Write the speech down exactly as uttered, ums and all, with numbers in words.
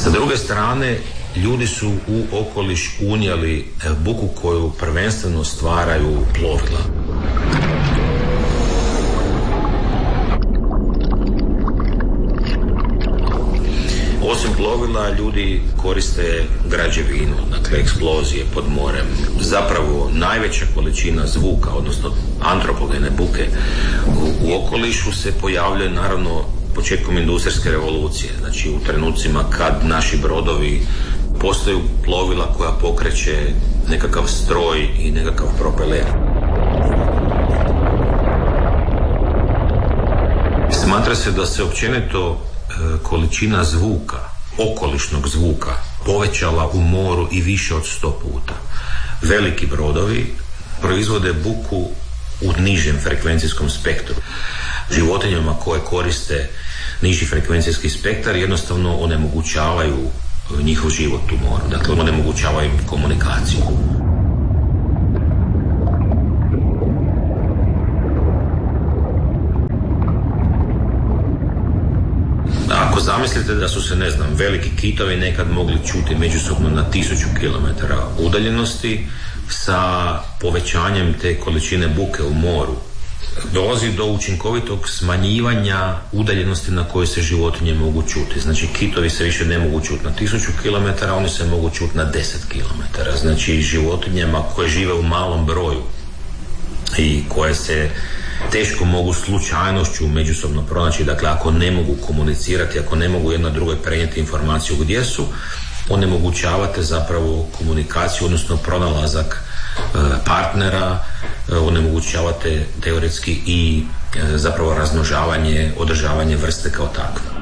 Sa druge strane, ljudi su u okoliš unijeli buku koju prvenstveno stvaraju plovila. Osim plovila, ljudi koriste građevinu, dakle eksplozije pod morem. Zapravo najveća količina zvuka, odnosno antropogene buke u, u okolišu se pojavljuje naravno početkom industrijske revolucije, znači u trenucima kad naši brodovi postaju plovila koja pokreće nekakav stroj i nekakav propeler. Smatra se da se općenito količina zvuka, okolišnog zvuka, povećala u moru i više od sto puta. Veliki brodovi proizvode buku u nižem frekvencijskom spektru. Životinjama koje koriste niži frekvencijski spektar jednostavno onemogućavaju njihov život u moru, dakle onemogućavaju im komunikaciju. Ako zamislite da su se, ne znam, veliki kitovi nekad mogli čuti međusobno na tisuću kilometara udaljenosti, sa povećanjem te količine buke u moru dolazi do učinkovitog smanjivanja udaljenosti na kojoj se životinje mogu čuti. Znači, kitovi se više ne mogu čuti na tisuću kilometara, oni se mogu čuti na deset kilometara. Znači, životinjama koje žive u malom broju i koje se teško mogu slučajnošću međusobno pronaći, dakle ako ne mogu komunicirati, ako ne mogu jedna drugoj prenijeti informaciju gdje su, onemogućavate zapravo komunikaciju, odnosno pronalazak partnera, onemogućavate teoretski i zapravo razmnožavanje, održavanje vrste kao takve.